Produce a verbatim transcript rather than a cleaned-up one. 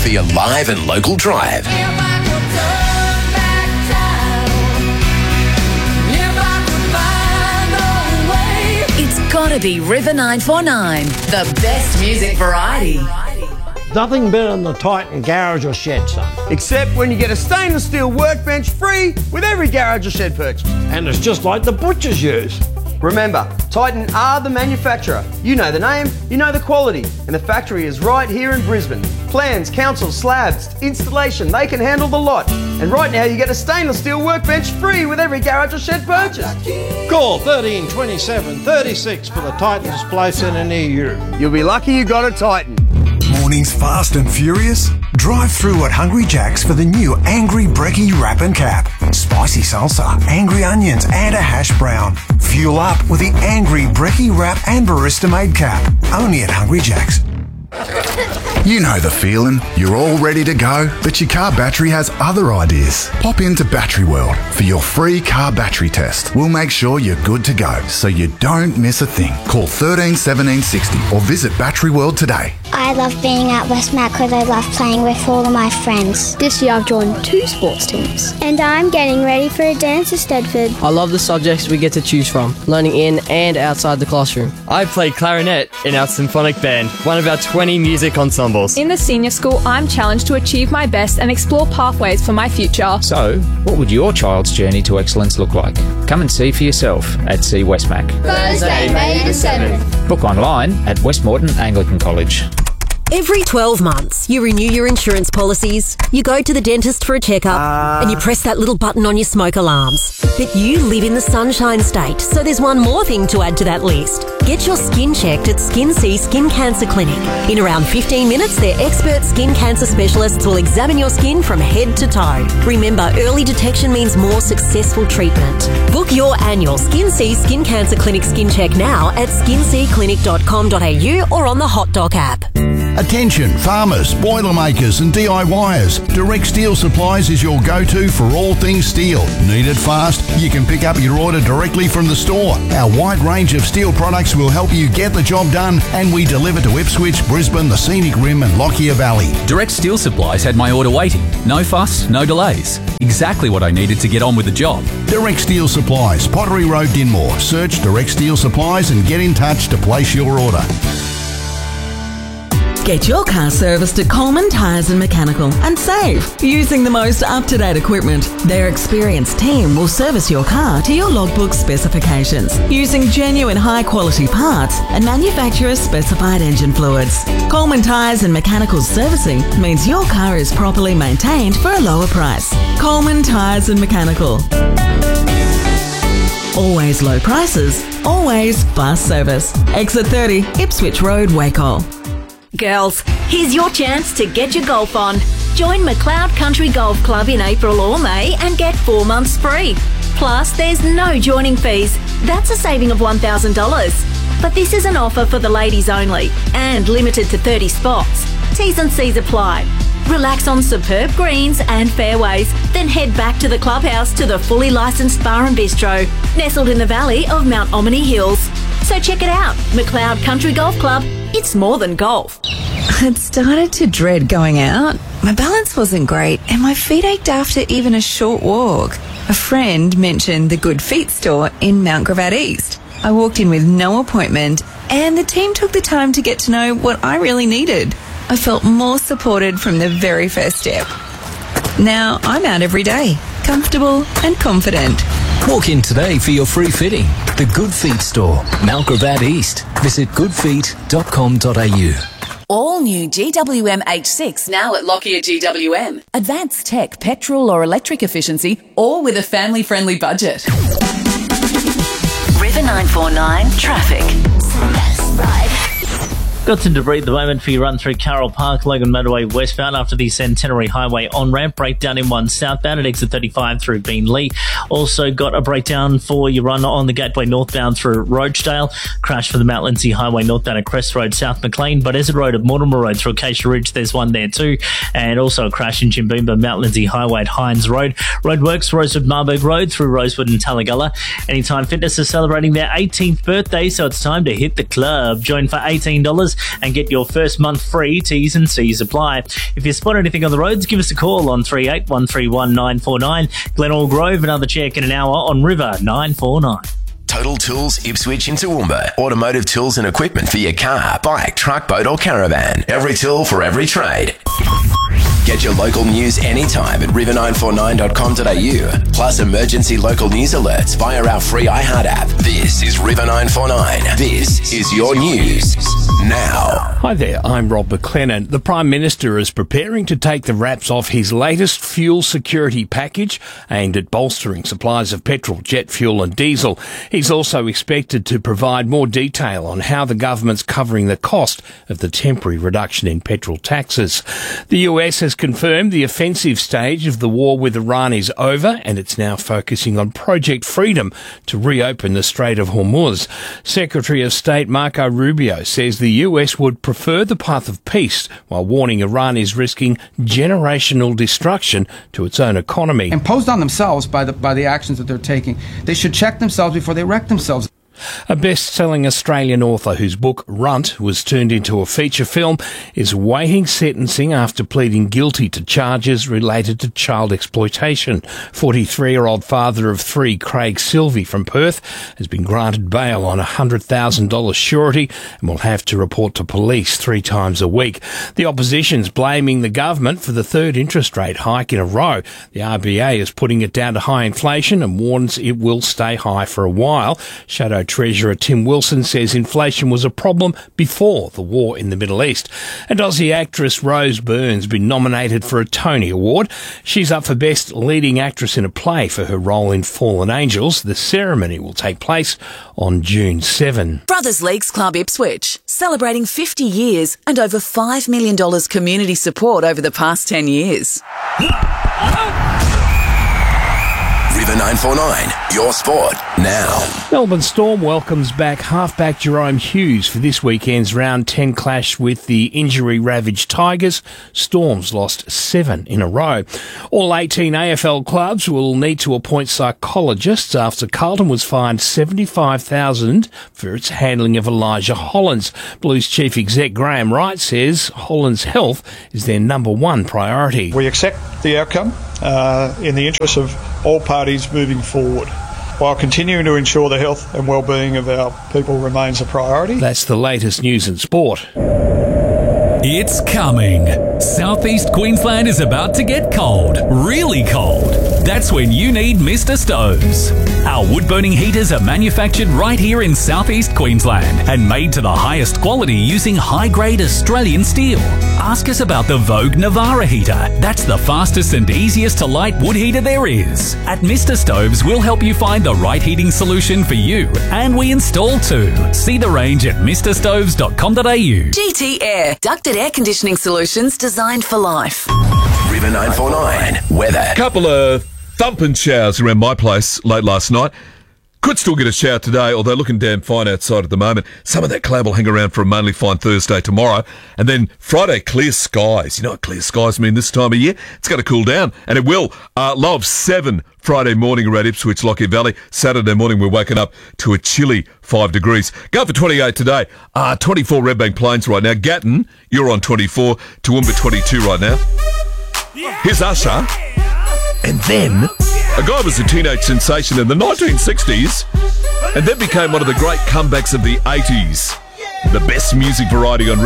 for your live and local drive. It's gotta be River nine four nine, the best music variety. Nothing better than the Titan garage or shed, son. Except when you get a stainless steel workbench free with every garage or shed purchase. And it's just like the butchers use. Remember, Titan are the manufacturer. You know the name, you know the quality, and the factory is right here in Brisbane. Plans, council, slabs, installation, they can handle the lot. And right now you get a stainless steel workbench free with every garage or shed purchase. Call thirteen twenty-seven thirty-six for the Titan display centre near you. You'll be lucky you got a Titan. Mornings fast and furious? Drive through at Hungry Jack's for the new Angry Brekkie Wrap and Cap. Spicy salsa, angry onions and a hash brown. Fuel up with the Angry Brekkie Wrap and Barista Made Cap. Only at Hungry Jack's. You know the feeling. You're all ready to go, but your car battery has other ideas. Pop into Battery World for your free car battery test. We'll make sure you're good to go, so you don't miss a thing. Call thirteen seventeen sixty or visit Battery World today. I love being at Westmac because I love playing with all of my friends. This year I've joined two sports teams. And I'm getting ready for a dance at Stedford. I love the subjects we get to choose from, learning in and outside the classroom. I play clarinet in our symphonic band, one of our twenty music ensembles. In the senior school, I'm challenged to achieve my best and explore pathways for my future. So, what would your child's journey to excellence look like? Come and see for yourself at C Westmac. Thursday, May the seventh. Book online at Westmoreton Anglican College. Every twelve months, you renew your insurance policies, you go to the dentist for a checkup, uh... and you press that little button on your smoke alarms. But you live in the Sunshine State, so there's one more thing to add to that list. Get your skin checked at Skin C Skin Cancer Clinic. In around fifteen minutes, their expert skin cancer specialists will examine your skin from head to toe. Remember, early detection means more successful treatment. Book your annual Skin C Skin Cancer Clinic skin check now at skin c clinic dot com dot a u or on the Hot Doc app. Attention farmers, boilermakers and D I Yers. Direct Steel Supplies is your go-to for all things steel. Need it fast? You can pick up your order directly from the store. Our wide range of steel products will help you get the job done, and we deliver to Ipswich, Brisbane, the Scenic Rim and Lockyer Valley. Direct Steel Supplies had my order waiting. No fuss, no delays. Exactly what I needed to get on with the job. Direct Steel Supplies, Pottery Road, Dinmore. Search Direct Steel Supplies and get in touch to place your order. Get your car serviced at Coleman Tyres and Mechanical and save using the most up-to-date equipment. Their experienced team will service your car to your logbook specifications using genuine high-quality parts and manufacturer-specified engine fluids. Coleman Tyres and Mechanical servicing means your car is properly maintained for a lower price. Coleman Tyres and Mechanical. Always low prices, always fast service. Exit thirty, Ipswich Road, Wacol. Girls, here's your chance to get your golf on. Join McLeod Country Golf Club in April or May and get four months free. Plus, there's no joining fees. That's a saving of one thousand dollars. But this is an offer for the ladies only and limited to thirty spots. T's and C's apply. Relax on superb greens and fairways, then head back to the clubhouse to the fully licensed bar and bistro, nestled in the valley of Mount Omni Hills. So check it out, McLeod Country Golf Club. It's more than golf. I'd started to dread going out. My balance wasn't great and my feet ached after even a short walk. A friend mentioned the Good Feet store in Mount Gravatt East. I walked in with no appointment and the team took the time to get to know what I really needed. I felt more supported from the very first step. Now I'm out every day, comfortable and confident. Walk in today for your free fitting. The Good Feet store, Mount Gravatt East. Visit good feet dot com dot a u. All new G W M H six now at Lockyer G W M. Advanced tech, petrol or electric efficiency, all with a family-friendly budget. River nine four nine traffic. Got some debris at the moment for your run through Carroll Park, Logan Motorway westbound after the Centenary Highway on-ramp. Breakdown in one southbound at exit thirty-five through Beenleigh. Also got a breakdown for your run on the Gateway northbound through Rochedale. Crash for the Mount Lindesay Highway northbound at Crest Road, South Maclean. But Buddesert Road at Mortimer Road through Acacia Ridge, there's one there too. And also a crash in Jimboomba, Mount Lindesay Highway at Hines Road. Roadworks, Rosewood Marburg Road through Rosewood and Tallulah. Anytime Fitness is celebrating their eighteenth birthday, so it's time to hit the club. Join for eighteen dollars. dollars and get your first month free. T's and C's apply. If you spot anything on the roads, give us a call on three eight one three one nine four nine. Glenelg Grove, another check in an hour on River nine four nine. Total Tools Ipswich in Toowoomba. Automotive tools and equipment for your car, bike, truck, boat or caravan. Every tool for every trade. Get your local news anytime at river nine four nine dot com dot a u. Plus emergency local news alerts via our free iHeart app. This is River nine four nine. This is your news now. Hi there, I'm Rob McLennan. The Prime Minister is preparing to take the wraps off his latest fuel security package aimed at bolstering supplies of petrol, jet fuel and diesel. He's also expected to provide more detail on how the government's covering the cost of the temporary reduction in petrol taxes. The U S has confirmed the offensive stage of the war with Iran is over and it's now focusing on Project Freedom to reopen the Strait of Hormuz. Secretary of State Marco Rubio says the U S would prefer the path of peace while warning Iran is risking generational destruction to its own economy. Imposed on themselves by the, by the actions that they're taking. They should check themselves before they wreck themselves. A best-selling Australian author whose book Runt was turned into a feature film is waiting sentencing after pleading guilty to charges related to child exploitation. forty-three-year-old father of three, Craig Silvey from Perth, has been granted bail on a one hundred thousand dollars surety and will have to report to police three times a week. The opposition's blaming the government for the third interest rate hike in a row. The R B A is putting it down to high inflation and warns it will stay high for a while. Shadow Treasurer Tim Wilson says inflation was a problem before the war in the Middle East. And Aussie actress Rose Byrne's been nominated for a Tony Award. She's up for Best Leading Actress in a Play for her role in Fallen Angels. The ceremony will take place on June seventh. Brothers Leagues Club Ipswich, celebrating fifty years and over five million dollars community support over the past ten years. River nine four nine, your sport now. Melbourne Storm welcomes back halfback Jerome Hughes for this weekend's round ten clash with the injury-ravaged Tigers. Storms lost seven in a row. All eighteen A F L clubs will need to appoint psychologists after Carlton was fined seventy-five thousand dollars for its handling of Elijah Hollins. Blues chief exec Graham Wright says Hollins' health is their number one priority. We accept the outcome uh, in the interest of all parties moving forward, while continuing to ensure the health and well-being of our people remains a priority. That's the latest news in sport. It's coming. Southeast Queensland is about to get cold, really cold. That's when you need Mister Stoves. Our wood-burning heaters are manufactured right here in Southeast Queensland and made to the highest quality using high-grade Australian steel. Ask us about the Vogue Navara heater. That's the fastest and easiest to light wood heater there is. At Mister Stoves, we'll help you find the right heating solution for you, and we install too. See the range at mister stoves dot com dot a u. G T Air, ducted air conditioning solutions designed for life. River nine four nine, weather. Couple of thumping showers around my place late last night. Could still get a shower today, although looking damn fine outside at the moment. Some of that cloud will hang around for a mainly fine Thursday tomorrow. And then Friday, clear skies. You know what clear skies mean this time of year? It's going to cool down, and it will. Uh, low of seven Friday morning around Ipswich, Lockyer Valley. Saturday morning, we're waking up to a chilly five degrees. Go for twenty-eight today. Uh, twenty-four Redbank Plains right now. Gatton, you're on twenty-four. Toowoomba, twenty-two right now. Here's Usher. And then, a guy was a teenage sensation in the nineteen sixties and then became one of the great comebacks of the eighties. The best music variety on